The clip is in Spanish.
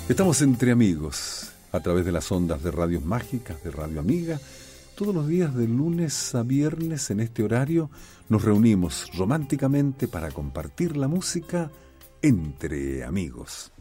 Estamos entre amigos, a través de las ondas de Radios Mágicas, de Radio Amiga. Todos los días de lunes a viernes en este horario nos reunimos románticamente para compartir la música entre amigos.